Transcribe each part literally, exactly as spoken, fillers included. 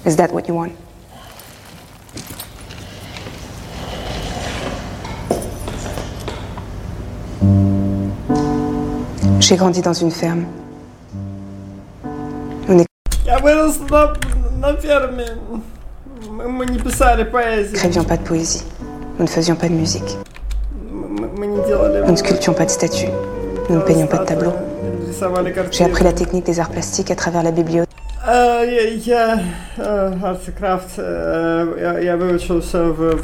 Is that what you want? J'ai grandi dans une ferme. On Я вырос на, на ферме. Мы не писали поэзии. Nous n'écrivions pas de poésie. Nous ne faisions pas de musique. Мы не делали... Nous ne sculptions pas de statues. Nous ne peignions pas de tableaux. J'ai appris la technique des arts plastiques à travers la bibliothèque. Я арт-крафт, я выучился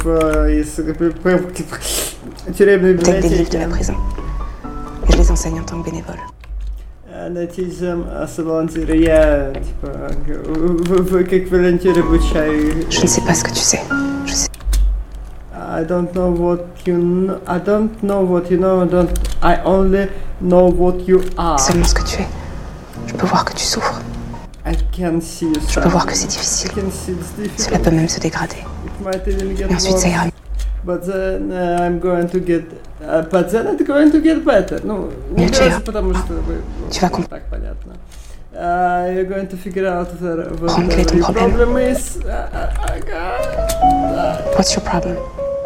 в тюремной библиотеке. Des livres de la prison. Et je les enseigne en tant que bénévole. Анатизм, волонтиры, я типа вы как волонтер обучаю. Je ne sais pas ce que tu sais. Je sais. I don't know what you know. I don't know what you know. I don't. I only know what you are. Seulement ce que tu es. Je peux voir que tu souffres. I can see you. Je peux voir que c'est difficile. Cela peut même se dégrader. Et ensuite ça ira. But then uh, I'm going to get. Uh, but then it's going to get better. Ну, не просто потому что вы. Tu vas comprendre. Так понятно. Uh, you're going to figure out what Quel est ton your problème? problem is. Uh, uh, What's your problem?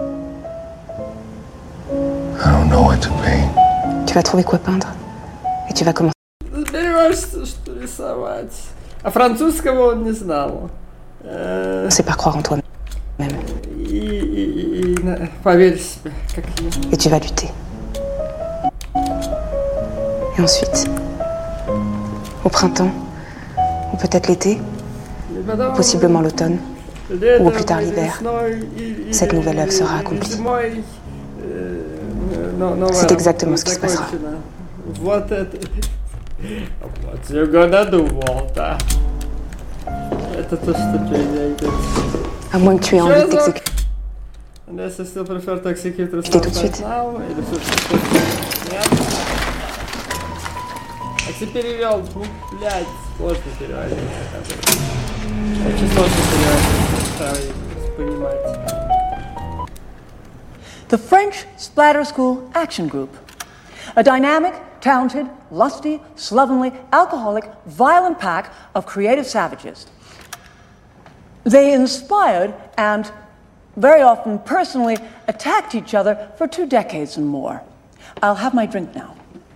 I don't know what to paint. Tu vas trouver quoi peindre. Et tu vas commencer. Разберешься, что рисовать. А французского он не знал. C'est par croire en toi-même. И, и, и поверь в себя, как я. Et tu vas lutter. Et ensuite, au printemps, ou peut-être l'été, ou possiblement l'automne, ou au plus tard l'hiver, cette nouvelle œuvre sera accomplie. C'est exactement ce qui se passera. Вот это. What you gonna do, Walter? Это то, что произойдет. À moins que tu aies envie de t'exécuter. Unless I still prefer to execute tout de suite. now, или нет? А ты перевел, ну, блядь, сложно переводить. Очень сложно переводить, понимать. The French Splatter School Action Group. A dynamic, talented, lusty, slovenly, alcoholic, violent pack of creative savages. They inspired and very often personally attacked each other for two decades and more. I'll have my drink now.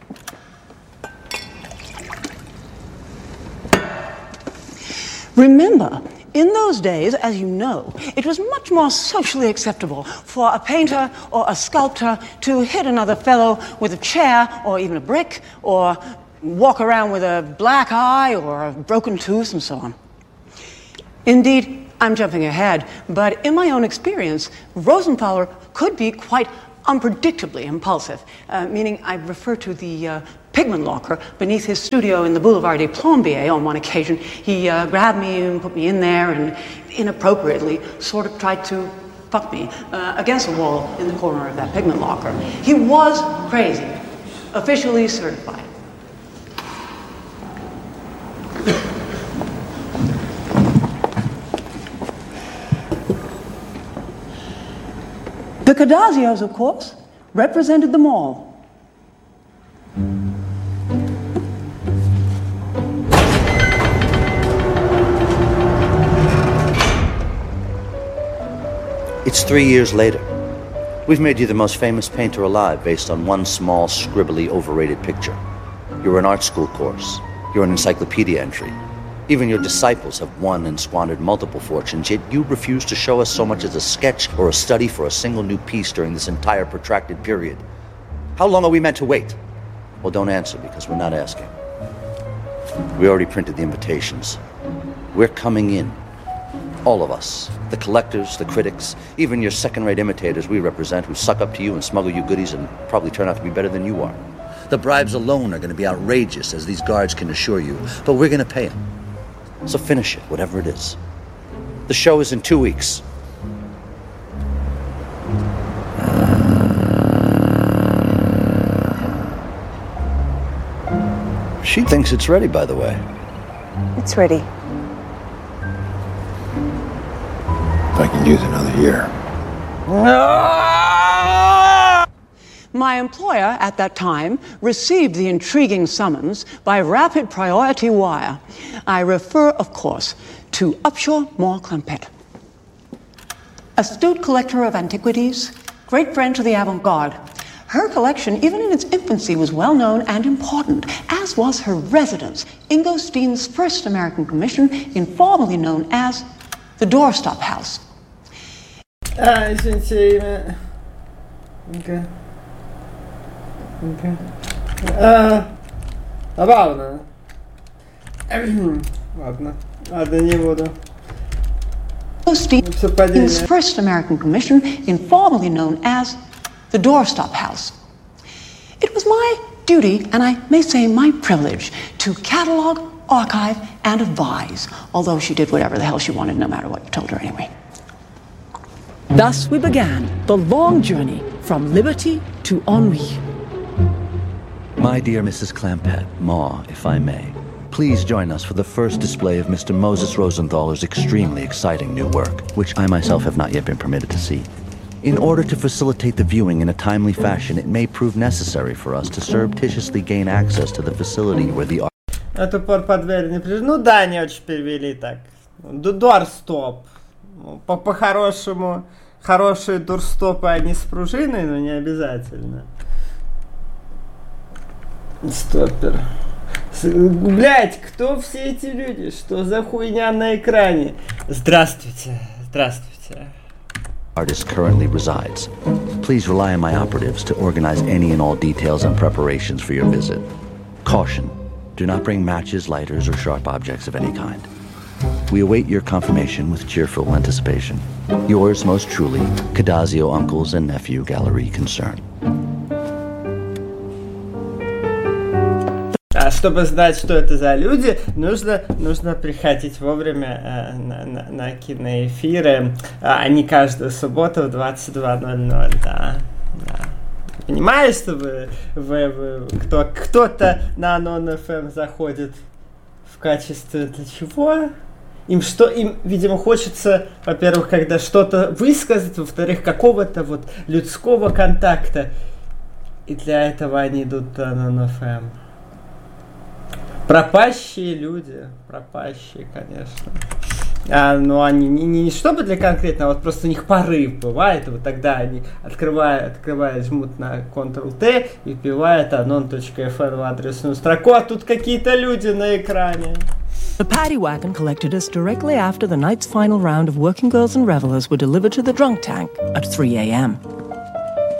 Remember, in those days, as you know, it was much more socially acceptable for a painter or a sculptor to hit another fellow with a chair or even a brick, or walk around with a black eye or a broken tooth and so on. Indeed, I'm jumping ahead, but in my own experience, Rosenthaler could be quite unpredictably impulsive, uh, meaning I refer to the uh, pigment locker beneath his studio in the Boulevard des Plombiers. On one occasion, he uh, grabbed me and put me in there and inappropriately sort of tried to fuck me uh, against the wall in the corner of that pigment locker. He was crazy, officially certified. The Cardassios, of course, represented them all. It's three years later. We've made you the most famous painter alive based on one small, scribbly, overrated picture. You're an art school course. You're an encyclopedia entry. Even your disciples have won and squandered multiple fortunes, yet you refuse to show us so much as a sketch or a study for a single new piece during this entire protracted period. How long are we meant to wait? Well, don't answer, because we're not asking. We already printed the invitations. We're coming in. All of us. The collectors, the critics, even your second-rate imitators we represent who suck up to you and smuggle you goodies and probably turn out to be better than you are. The bribes alone are going to be outrageous, as these guards can assure you, but we're going to pay them. So finish it, whatever it is. The show is in two weeks. She thinks it's ready, by the way. It's ready. If I can use another year. My employer at that time received the intriguing summons by rapid priority wire. I refer, of course, to Upshaw Moore Clampett. Astute collector of antiquities, great friend to the avant-garde. Her collection, even in its infancy, was well known and important, as was her residence, Ingo Steen's first American commission, informally known as the Doorstop House. А, извините, имя... Окей. Окей. А, забавно. Ладно. Ладно, не буду. Steen's first American commission, informally known as the Doorstop House. It was my duty, and I may say my privilege, to catalog, archive, and advise, although she did whatever the hell she wanted, no matter what you told her anyway. Thus we began the long journey from liberty to ennui. My dear Missus Clampett, Ma, if I may, please join us for the first display of Mister Moses Rosenthaler's extremely exciting new work, which I myself have not yet been permitted to see. In order to facilitate the viewing in a timely fashion, it may prove necessary for us to surreptitiously gain access to the facility where the art... А тупор по двери не прижу. Ну да, не очень перевели так. Дорстоп. По-хорошему, хорошие дорстопы, они с пружиной, но не обязательно. Стоппер. Блять, кто все эти люди? Что за хуйня на экране? Здравствуйте, здравствуйте. Artist currently resides. Please rely on my operatives to organize any and all details and preparations for your visit. Caution: do not bring matches, lighters, or sharp objects of any kind. We await your confirmation with cheerful anticipation. Yours most truly, Cadazio Uncles and Nephew Gallery Concern. А чтобы знать, что это за люди, нужно, нужно приходить вовремя э, на, на, на киноэфиры. Они каждую субботу в двадцать два ноль ноль, да. да. Понимаешь, что вы, вы, вы кто, кто-то на нон-эф эм заходит в качестве для чего? Им что, им, видимо, хочется, во-первых, когда что-то высказать, во-вторых, какого-то вот людского контакта. И для этого они идут на нон-эф эм. Пропащие люди, пропащие, конечно. А, но они не, не чтобы для конкретного, а вот просто у них порыв бывает, и вот тогда они открывают, открывают, жмут на контрол-Т и вбивают anon точка эф эр в адресную строку, а тут какие-то люди на экране. The paddy wagon collected us directly after the night's final round of working girls and revelers were delivered to the drunk tank at three a.m.